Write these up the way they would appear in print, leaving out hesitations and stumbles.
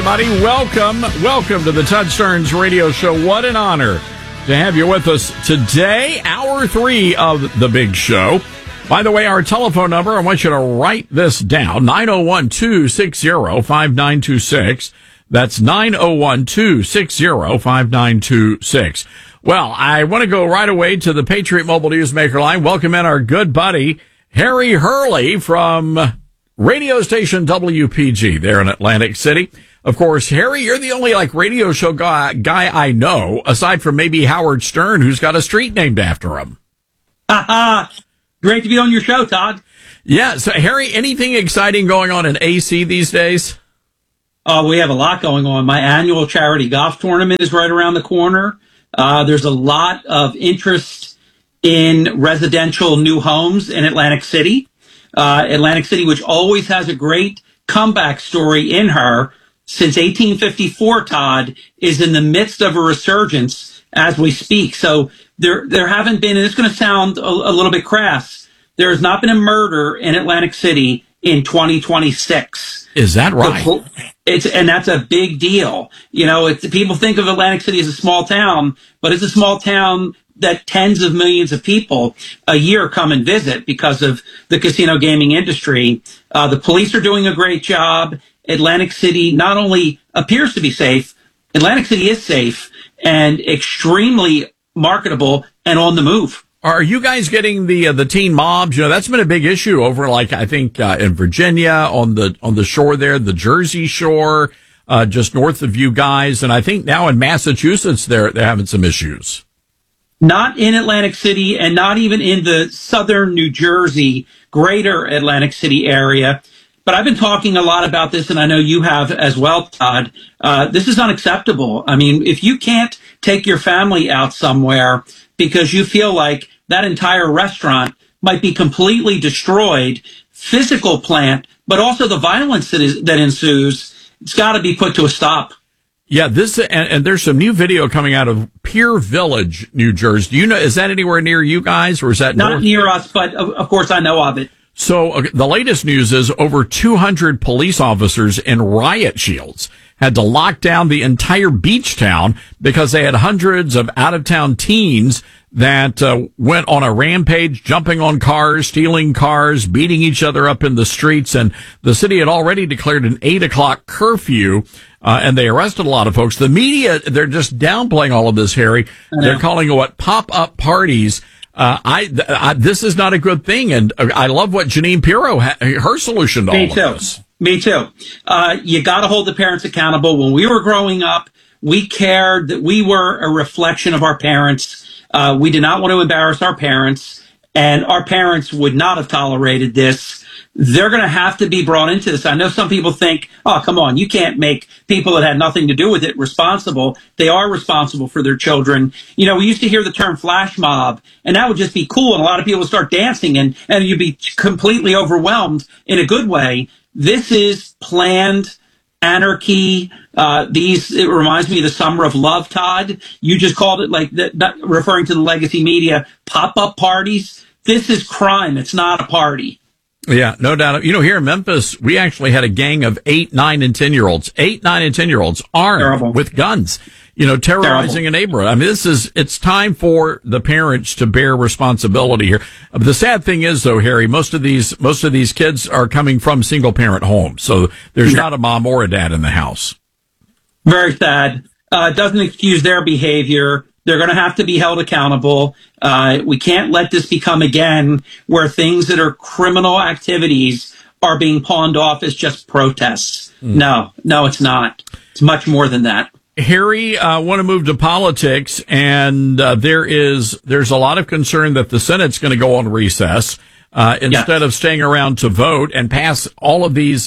everybody. Welcome to the Todd Stearns Radio Show. What an honor to have you with us today, hour 3 of the big show. By the way, our telephone number, I want you to write this down, 901-260-5926. That's 901-260-5926. Well, I want to go right away to the Patriot Mobile Newsmaker line. Welcome in our good buddy, Harry Hurley from radio station WPG there in Atlantic City. Of course, Harry, you're the only radio show guy I know, aside from maybe Howard Stern, who's got a street named after him. Great to be on your show, Todd. Yeah. So, Harry, anything exciting going on in AC these days? We have a lot going on. My annual charity golf tournament is right around the corner. There's a lot of interest in residential new homes in Atlantic City. Atlantic City, which always has a great comeback story in her, since 1854, Todd, is in the midst of a resurgence as we speak. So there haven't been, and it's going to sound a little bit crass, there has not been a murder in Atlantic City in 2026. Is that right? And that's a big deal. You know, people think of Atlantic City as a small town, but it's a small town that tens of millions of people a year come and visit because of the casino gaming industry. The police are doing a great job. Atlantic City not only appears to be safe, Atlantic City is safe and extremely marketable and on the move. Are you guys getting the teen mobs? You know, that's been a big issue over, I think, in Virginia on the shore there, the Jersey Shore, just north of you guys. And I think now in Massachusetts, they're having some issues. Not in Atlantic City and not even in the southern New Jersey, greater Atlantic City area. But I've been talking a lot about this, and I know you have as well, Todd. This is unacceptable. I mean, if you can't take your family out somewhere because you feel like that entire restaurant might be completely destroyed, physical plant, but also the violence that ensues, it's got to be put to a stop. Yeah, and there's some new video coming out of Pier Village, New Jersey. Do you know, is that anywhere near you guys, or is that not near us? But of course, I know of it. So the latest news is over 200 police officers in riot shields had to lock down the entire beach town because they had hundreds of out-of-town teens that went on a rampage, jumping on cars, stealing cars, beating each other up in the streets. And the city had already declared an 8 o'clock curfew, and they arrested a lot of folks. The media, they're just downplaying all of this, Harry. They're calling it what? Pop-up parties. This is not a good thing, and I love what Jeanine Pirro, her solution to all of this. Me too. You got to hold the parents accountable. When we were growing up, we cared that we were a reflection of our parents. We did not want to embarrass our parents, and our parents would not have tolerated this. They're going to have to be brought into this. I know some people think, oh, come on, you can't make people that had nothing to do with it responsible. They are responsible for their children. You know, we used to hear the term flash mob, and that would just be cool, and a lot of people would start dancing, and you'd be completely overwhelmed in a good way. This is planned anarchy. It reminds me of the Summer of Love, Todd. You just called it referring to the legacy media, pop-up parties. This is crime. It's not a party. Yeah, no doubt. You know, here in Memphis, we actually had a gang of 8, 9, and 10-year-olds. 8, 9, and 10-year-olds armed with guns, terrorizing a neighborhood. I mean, it's time for the parents to bear responsibility here. The sad thing is, though, Harry, most of these kids are coming from single-parent homes, so there's not a mom or a dad in the house. Very sad. It doesn't excuse their behavior. They're going to have to be held accountable. We can't let this become, again, where things that are criminal activities are being pawned off as just protests. No, it's not. It's much more than that. Harry, I want to move to politics, and there's a lot of concern that the Senate's going to go on recess instead of staying around to vote and pass all of these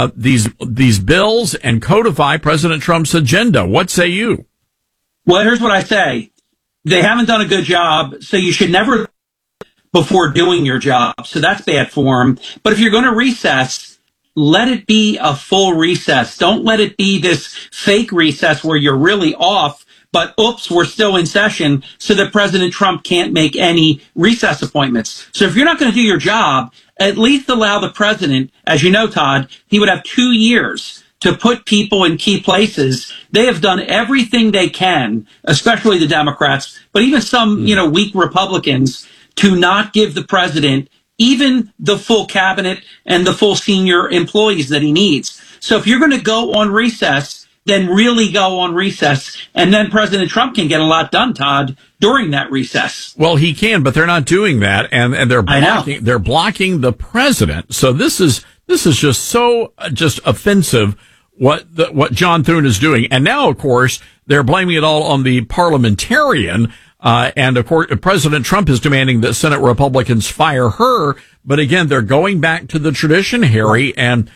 bills and codify President Trump's agenda. What say you? Well, here's what I say. They haven't done a good job, so you should never before doing your job. So that's bad form. But if you're going to recess, let it be a full recess. Don't let it be this fake recess where you're really off, but oops, we're still in session so that President Trump can't make any recess appointments. So if you're not going to do your job, at least allow the president, as you know, Todd, he would have 2 years to put people in key places. They have done everything they can, especially the Democrats, but even some, weak Republicans, to not give the president even the full cabinet and the full senior employees that he needs. So if you're going to go on recess, then really go on recess. And then President Trump can get a lot done, Todd, during that recess. Well, he can, but they're not doing that. And they're blocking the president. So this is just so offensive what John Thune is doing. And now, of course, they're blaming it all on the parliamentarian. And of course, President Trump is demanding that Senate Republicans fire her. But again, they're going back to the tradition, Harry, and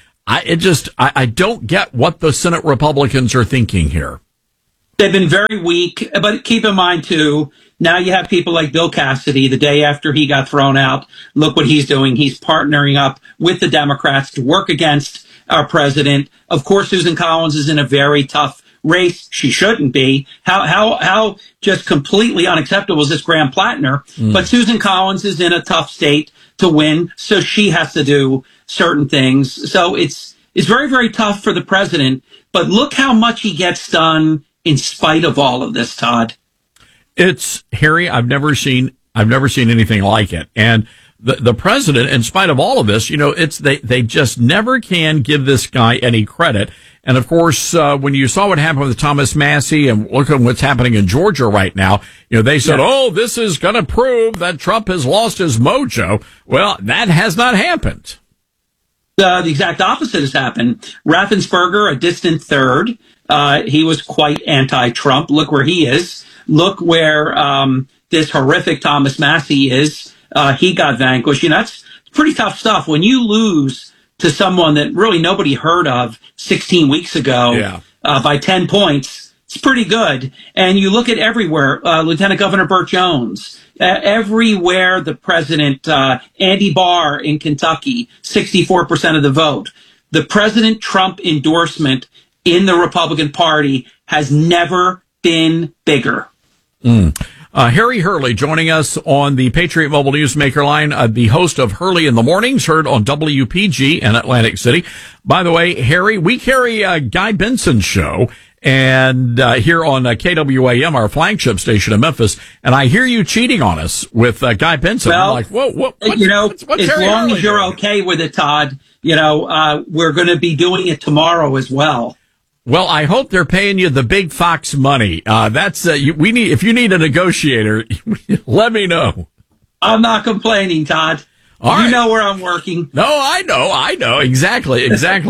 I don't get what the Senate Republicans are thinking here. They've been very weak, but keep in mind, too, now you have people like Bill Cassidy, the day after he got thrown out. Look what he's doing. He's partnering up with the Democrats to work against our president. Of course, Susan Collins is in a very tough race. She shouldn't be. How just completely unacceptable is this Graham Plattner? But Susan Collins is in a tough state to win, so she has to do certain things. So it's very, very tough for the president. But look how much he gets done in spite of all of this, Todd. It's Harry. I've never seen anything like it. And the president, in spite of all of this, they just never can give this guy any credit. And of course, when you saw what happened with Thomas Massie and look at what's happening in Georgia right now, they said, "Oh, this is going to prove that Trump has lost his mojo." Well, that has not happened. The exact opposite has happened. Raffensperger, a distant third, he was quite anti-Trump. Look where he is. Look where this horrific Thomas Massie is. He got vanquished. That's pretty tough stuff. When you lose to someone that really nobody heard of 16 weeks ago by 10 points, it's pretty good. And you look at everywhere, Lieutenant Governor Burt Jones, everywhere the president, Andy Barr in Kentucky, 64% of the vote. The President Trump endorsement in the Republican Party has never been bigger. Harry Hurley joining us on the Patriot Mobile Newsmaker line, the host of Hurley in the Mornings, heard on WPG in Atlantic City. By the way, Harry, we carry Guy Benson's show and here on KWAM, our flagship station in Memphis, and I hear you cheating on us with Guy Benson. Well, I'm like, whoa, what's as Harry long Hurley as you're doing? okay with it, Todd, we're going to be doing it tomorrow as well. Well, I hope they're paying you the big Fox money. That's we need. If you need a negotiator, let me know. I'm not complaining, Todd. All right. You know where I'm working. No, I know exactly.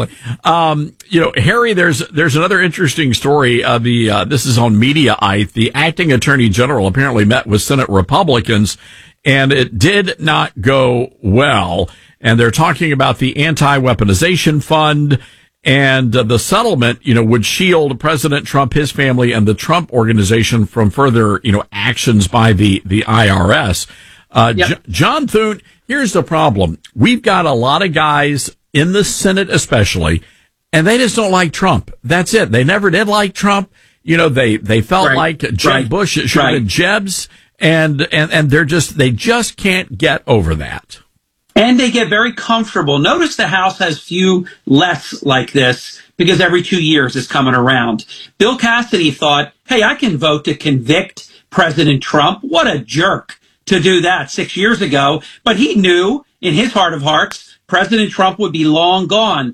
Harry, there's another interesting story. This is on Mediaite. The acting attorney general apparently met with Senate Republicans, and it did not go well. And they're talking about the anti-weaponization fund. And the settlement, would shield President Trump, his family, and the Trump organization from further, actions by the IRS. John Thune, here's the problem. We've got a lot of guys in the Senate especially, and they just don't like Trump. That's it. They never did like Trump. They felt like Jeb Bush. It should have been Jeb's. And they just can't get over that. And they get very comfortable. Notice the House has few less like this because every 2 years it's coming around. Bill Cassidy thought, hey, I can vote to convict President Trump. What a jerk to do that 6 years ago. But he knew in his heart of hearts, President Trump would be long gone.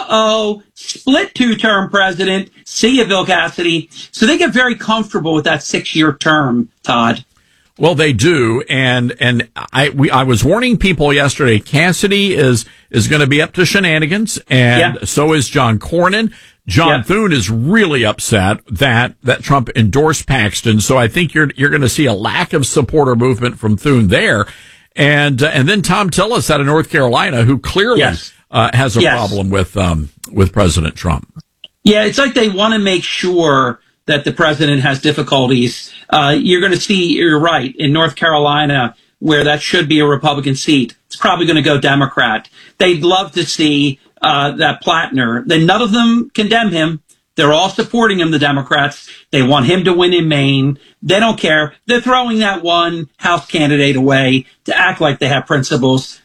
Split two-term president. See you, Bill Cassidy. So they get very comfortable with that 6-year term, Todd. Well, they do, and I was warning people yesterday. Cassidy is going to be up to shenanigans, and so is John Cornyn. John Thune is really upset that Trump endorsed Paxton. So I think you're going to see a lack of supporter movement from Thune there, and then Tom Tillis out of North Carolina, who clearly has a problem with President Trump. Yeah, it's like they want to make sure that the president has difficulties. You're going to see, you're right, in North Carolina, where that should be a Republican seat, it's probably going to go Democrat. They'd love to see that Plattner. Then none of them condemn him. They're all supporting him, the Democrats. They want him to win in Maine. They don't care. They're throwing that one House candidate away to act like they have principles.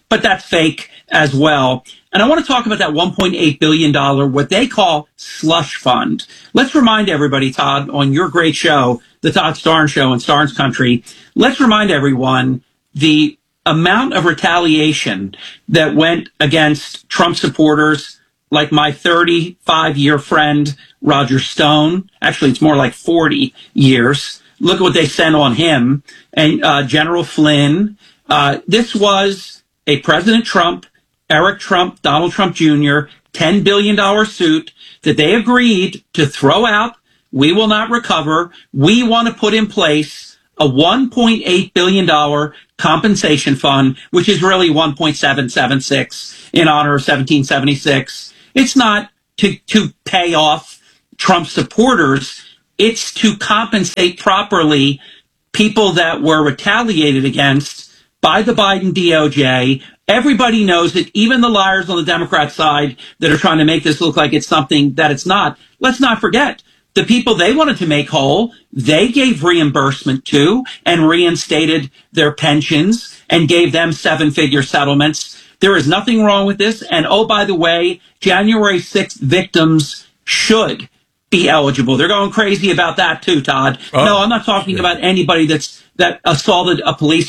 but that's fake as well. And I want to talk about that $1.8 billion, what they call slush fund. Let's remind everybody, Todd, on your great show, the Todd Starnes Show in Starnes Country, let's remind everyone the amount of retaliation that went against Trump supporters like my 35-year friend, Roger Stone. Actually, it's more like 40 years. Look at what they sent on him. And General Flynn. This was a President Trump, Eric Trump, Donald Trump Jr., $10 billion suit that they agreed to throw out. We will not recover. We want to put in place a $1.8 billion compensation fund, which is really 1.776 in honor of 1776. It's not to pay off Trump supporters. It's to compensate properly people that were retaliated against by the Biden DOJ. Everybody knows it, even the liars on the Democrat side that are trying to make this look like it's something that it's not. Let's not forget, the people they wanted to make whole, they gave reimbursement to and reinstated their pensions and gave them seven-figure settlements. There is nothing wrong with this. And oh, by the way, January 6th victims should be eligible. They're going crazy about that too, Todd. No, I'm not talking about anybody that assaulted a police